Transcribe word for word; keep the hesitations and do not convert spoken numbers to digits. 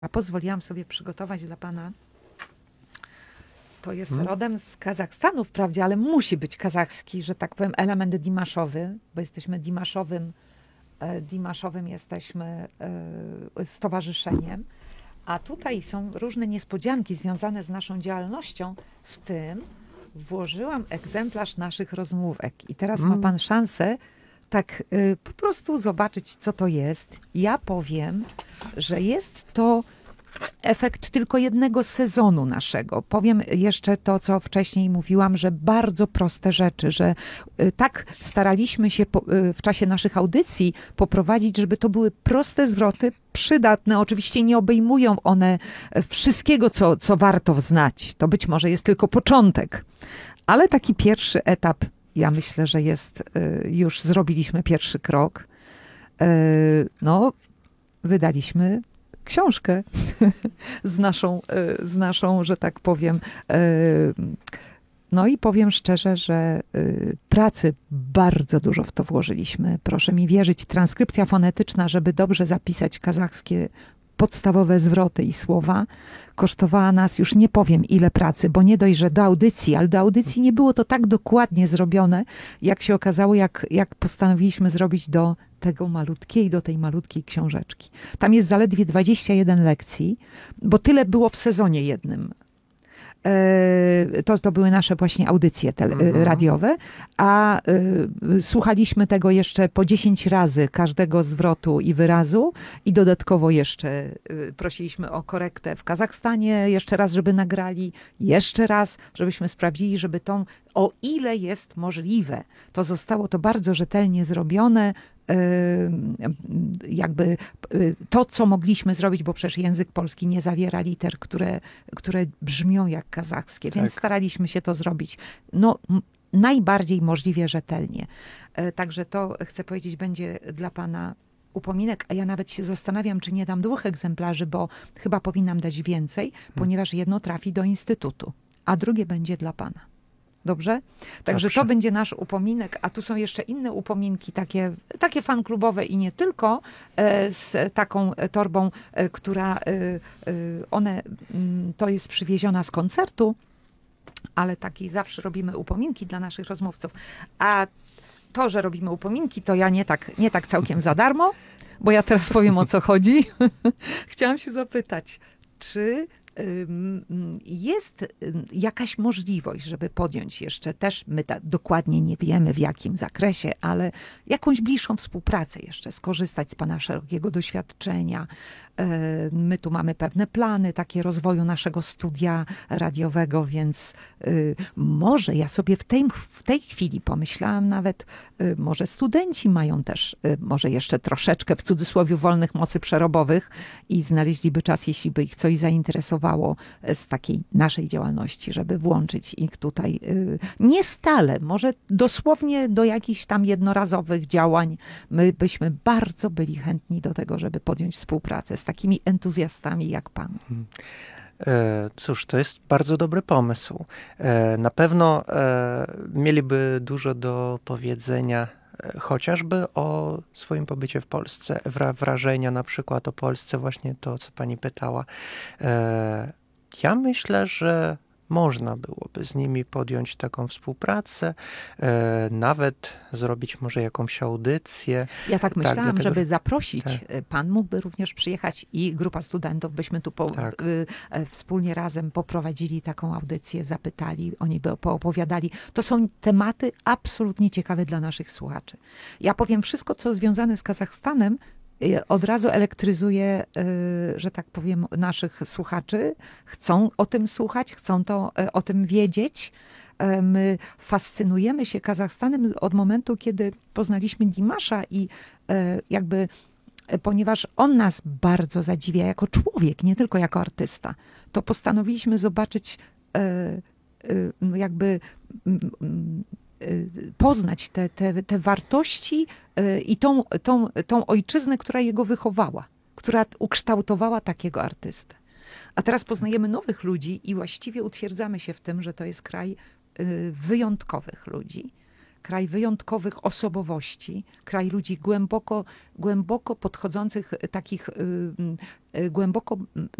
A pozwoliłam sobie przygotować dla pana. To jest Hmm? rodem z Kazachstanu wprawdzie, ale musi być kazachski, że tak powiem, element dimaszowy, bo jesteśmy dimaszowym, e, dimaszowym jesteśmy e, stowarzyszeniem. A tutaj są różne niespodzianki związane z naszą działalnością. W tym włożyłam egzemplarz naszych rozmówek. I teraz ma Mm. pan szansę tak y, po prostu zobaczyć, co to jest. Ja powiem, że jest to efekt tylko jednego sezonu naszego. Powiem jeszcze to, co wcześniej mówiłam, że bardzo proste rzeczy, że y, tak staraliśmy się po, y, w czasie naszych audycji poprowadzić, żeby to były proste zwroty, przydatne. Oczywiście nie obejmują one wszystkiego, co, co warto znać. To być może jest tylko początek. Ale taki pierwszy etap, ja myślę, że jest, y, już zrobiliśmy pierwszy krok. Y, no, wydaliśmy książkę z naszą, y, z naszą, że tak powiem. y, No i powiem szczerze, że y, pracy bardzo dużo w to włożyliśmy. Proszę mi wierzyć, transkrypcja fonetyczna, żeby dobrze zapisać kazachskie podstawowe zwroty i słowa, kosztowała nas już nie powiem ile pracy, bo nie dość, że do audycji, ale do audycji nie było to tak dokładnie zrobione, jak się okazało, jak, jak postanowiliśmy zrobić do tego malutkiej, do tej malutkiej książeczki. Tam jest zaledwie dwadzieścia jeden lekcji, bo tyle było w sezonie jednym. To, to były nasze właśnie audycje tele, Mhm. radiowe, a y, słuchaliśmy tego jeszcze po dziesięć razy, każdego zwrotu i wyrazu i dodatkowo jeszcze y, prosiliśmy o korektę w Kazachstanie, jeszcze raz, żeby nagrali, jeszcze raz, żebyśmy sprawdzili, żeby tą, o ile jest możliwe, to zostało to bardzo rzetelnie zrobione, jakby to, co mogliśmy zrobić, bo przecież język polski nie zawiera liter, które, które brzmią jak kazachskie, więc Tak. staraliśmy się to zrobić no, m- najbardziej możliwie rzetelnie. E, Także to, chcę powiedzieć, będzie dla pana upominek, a ja nawet się zastanawiam, czy nie dam dwóch egzemplarzy, bo chyba powinnam dać więcej, ponieważ jedno trafi do Instytutu, a drugie będzie dla pana. Dobrze? Także Dobrze. to będzie nasz upominek, a tu są jeszcze inne upominki, takie, takie fanklubowe i nie tylko, e, z taką torbą, e, która, e, e, one, mm, to jest przywieziona z koncertu, ale taki zawsze robimy upominki dla naszych rozmówców. A to, że robimy upominki, to ja nie tak, nie tak całkiem za darmo, bo ja teraz powiem, o co chodzi. Chciałam się zapytać, czy ym, jest ym, jakaś możliwość, żeby podjąć jeszcze też, my ta, dokładnie nie wiemy w jakim zakresie, ale jakąś bliższą współpracę jeszcze, skorzystać z pana szerokiego doświadczenia. Yy, My tu mamy pewne plany takie rozwoju naszego studia radiowego, więc yy, może ja sobie w tej, w tej chwili pomyślałam nawet, yy, może studenci mają też, yy, może jeszcze troszeczkę w cudzysłowie wolnych mocy przerobowych i znaleźliby czas, jeśli by ich coś zainteresowało yy, z takiej naszej działalności, żeby włączyć ich tutaj yy, nie stale, może dosłownie do jakichś tam jednorazowych działań. My byśmy bardzo byli chętni do tego, żeby podjąć współpracę z takimi entuzjastami jak pan. E, Cóż, to jest bardzo dobry pomysł. E, Na pewno e, mieliby dużo do powiedzenia e, chociażby o swoim pobycie w Polsce, wra- wrażenia na przykład o Polsce, właśnie to, co pani pytała. E, Ja myślę, że można byłoby z nimi podjąć taką współpracę, e, nawet zrobić może jakąś audycję. Ja tak myślałam, dlatego, żeby że- zaprosić. tak. Pan mógłby również przyjechać i grupa studentów, byśmy tu po, Tak. y, e, wspólnie razem poprowadzili taką audycję, zapytali, oni by poopowiadali. To są tematy absolutnie ciekawe dla naszych słuchaczy. Ja powiem, wszystko, co związane z Kazachstanem, y, od razu elektryzuje, y, że tak powiem, naszych słuchaczy. Chcą o tym słuchać, chcą to, y, o tym wiedzieć. E, My fascynujemy się Kazachstanem od momentu, kiedy poznaliśmy Dimasza i e, jakby, e, ponieważ on nas bardzo zadziwia jako człowiek, nie tylko jako artysta, to postanowiliśmy zobaczyć, e, e, no jakby mm, mm, e, poznać te, te, te wartości e, i tą, tą, tą ojczyznę, która jego wychowała, która ukształtowała takiego artystę. A teraz poznajemy nowych ludzi i właściwie utwierdzamy się w tym, że to jest kraj y, wyjątkowych ludzi. kraj wyjątkowych osobowości, kraj ludzi głęboko, głęboko podchodzących, takich y, y, głęboko